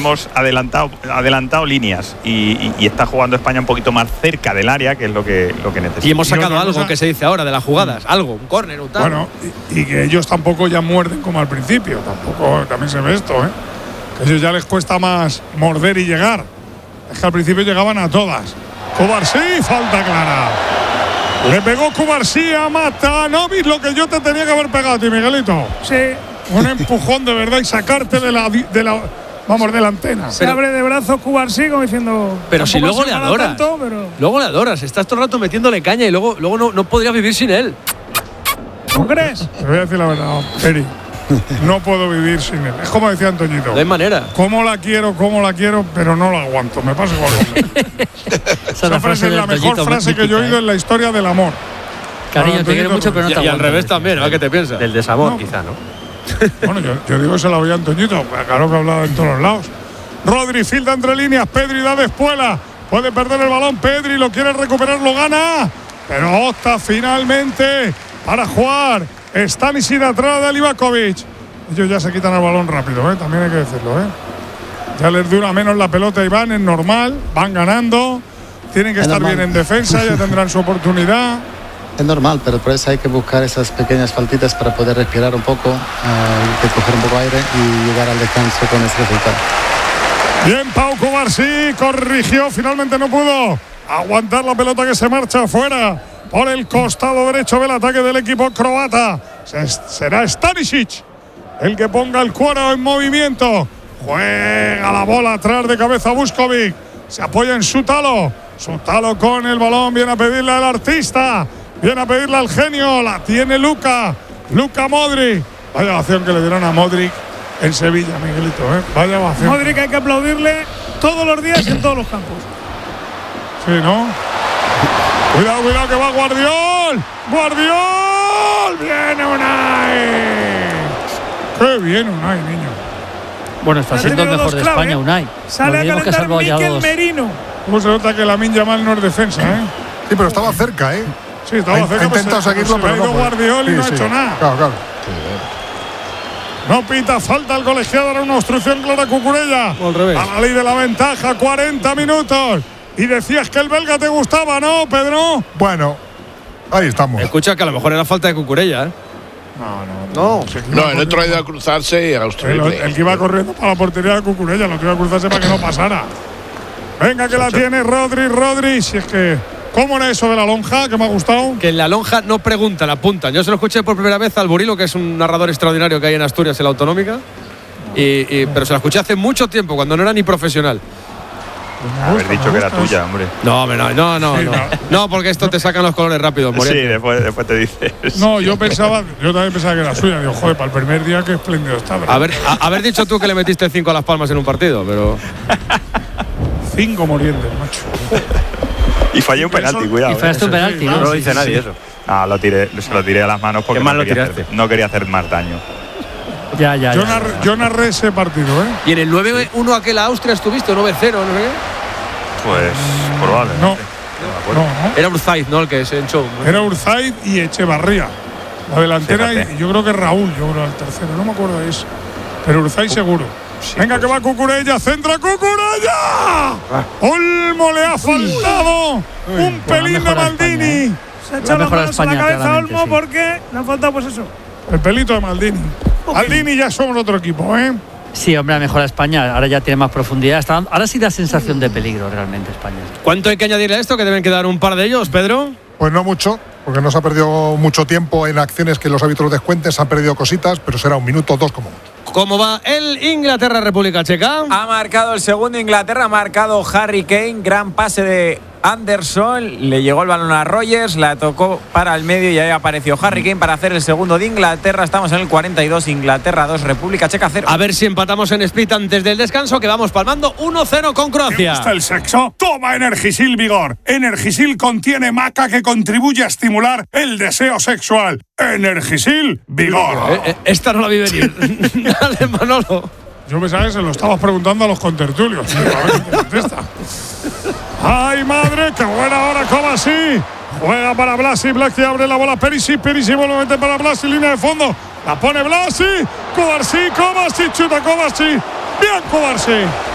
hemos adelantado líneas y está jugando España un poquito más cerca del área, que es lo que necesita. Y hemos sacado algo que se dice ahora de las jugadas, algo, un córner, un tal. Bueno, y que ellos tampoco ya muerden como al principio, también se ve esto, que a ellos ya les cuesta más morder y llegar. Es que al principio llegaban a todas. Cubarsí, falta clara. Le pegó Cubarsí a Matanovic, lo que yo te tenía que haber pegado a ti, Miguelito. Sí. Un empujón de verdad y sacarte de la antena. Se abre de brazos Cubarsí como diciendo. Pero si luego le adoras. Tanto, pero... Luego le adoras. Estás todo el rato metiéndole caña y luego no podrías vivir sin él. ¿No crees? Te voy a decir la verdad, Eri. No puedo vivir sin él. Es como decía Antoñito. No hay manera. Cómo la quiero, pero no la aguanto. Me pasa igual. Esa frase es la mejor frase que yo he oído en la historia del amor. Cariño, te quiero mucho, pero no te aguanto. Y al revés también, ¿a qué te piensas? Del desamor, quizá, ¿no? Bueno, yo digo que se la voy a Antoñito. Claro que ha hablado en todos los lados. Rodri filda entre líneas. Pedri da de espuela. Puede perder el balón. Pedri lo quiere recuperar, lo gana. Pero opta finalmente para jugar Stanisic atrás de Livakovic. Ellos ya se quitan el balón rápido, también hay que decirlo. Ya les dura menos la pelota y van, es normal, van ganando, tienen que estar bien en defensa, ya tendrán su oportunidad. Es normal, pero por eso hay que buscar esas pequeñas faltitas para poder respirar un poco, coger un poco de aire y llegar al descanso con ese resultado. Bien, Pau Cubarsí corrigió, finalmente no pudo aguantar la pelota que se marcha afuera. Por el costado derecho del ataque del equipo croata. Será Stanisic el que ponga el cuero en movimiento. Juega la bola atrás de cabeza Vuskovic. Se apoya en Sutalo. Sutalo con el balón. Viene a pedirle al artista. Viene a pedirle al genio. La tiene Luka Modric. Vaya ovación que le dieron a Modric en Sevilla, Miguelito. Vaya ovación. Modric hay que aplaudirle todos los días en todos los campos. Sí, ¿no? Cuidado que va Guardiol. Viene Unai. Qué bien Unai, niño. Bueno, está siendo el mejor de España, Unai. Sale a calentar Mikel Merino. ¿Cómo se nota que Lamine Yamal no es defensa, Sí, pero estaba cerca, Sí, estaba cerca. Ha intentado seguirlo, pero no. Guardiol y no ha hecho nada. Claro. No pita falta el colegiado, era una obstrucción clara Cucurella. Al revés. A la ley de la ventaja, 40 minutos. Y decías que el belga te gustaba, ¿no, Pedro? Bueno, ahí estamos. Escucha que a lo mejor era falta de Cucurella, No, el otro ha ido a cruzarse y a obstruirle. El que iba corriendo para la portería de Cucurella, lo que iba a cruzarse para que no pasara. Venga, que la tiene Rodri. Si es que… ¿Cómo era eso de la lonja? Que me ha gustado. Que en la lonja no preguntan, apuntan. Yo se lo escuché por primera vez al Burilo, que es un narrador extraordinario que hay en Asturias, en la Autonómica. Pero se la escuché hace mucho tiempo, cuando no era ni profesional. Haber dicho que era tuya, hombre. No, no, porque esto te sacan los colores rápido. Sí, después te dices. No, yo también pensaba que era suya. Digo, joder, para el primer día qué espléndido estaba. Haber dicho tú que le metiste 5 a Las Palmas en un partido, pero… 5 morientes, macho. Y fallé un penalti, cuidado. Y fallaste un penalti, ¿no? No lo dice nadie eso. Ah, se lo tiré a las manos porque no quería hacer más daño. Ya. Yo narré ese partido, ¿Y en el 9-1 aquel a Austria estuviste, 9-0, no sé qué? Pues probable. No. Era Urzaiz, ¿no? El que se hinchó. Era Urzaiz y Echevarría. La delantera, y yo creo que Raúl, el tercero. No me acuerdo de eso. Pero Urzaiz seguro. Sí, venga, que va Cucurella, centra Cucurella. Olmo le ha faltado un pelín de Maldini. Se ha echado las manos a la cabeza Olmo porque le ha faltado pues eso. El pelito de Maldini. Maldini ya somos otro equipo, Sí, hombre, mejora España. Ahora ya tiene más profundidad. Ahora sí da sensación de peligro realmente España. ¿Cuánto hay que añadirle a esto? ¿Que deben quedar un par de ellos, Pedro? Pues no mucho, porque no se ha perdido mucho tiempo en acciones que los árbitros descuenten. Se han perdido cositas, pero será 1 minuto, 2 como mucho. ¿Cómo va el Inglaterra-República Checa? Ha marcado el segundo Inglaterra, ha marcado Harry Kane, gran pase de Anderson, le llegó el balón a Rogers, la tocó para el medio y ahí apareció Harry Kane para hacer el segundo de Inglaterra. Estamos en el 42, Inglaterra 2, República Checa 0. A ver si empatamos en split antes del descanso, que vamos palmando 1-0 con Croacia. ¿Te gusta el sexo? Toma Energisil Vigor. Energisil contiene maca que contribuye a estimular el deseo sexual. Energisil Vigor. Esta no la vi venir. Dale, Manolo. Yo pensaba que se lo estabas preguntando a los contertulios. A ver si te contesta. ¡Ay, madre! ¡Qué buena hora! Kovacic. Juega para Blasi. Blasi abre la bola. Perisic vuelve a meter para Blasi. Línea de fondo. La pone Blasi. Kovacic. Chuta Kovacic. Bien, Kovacic.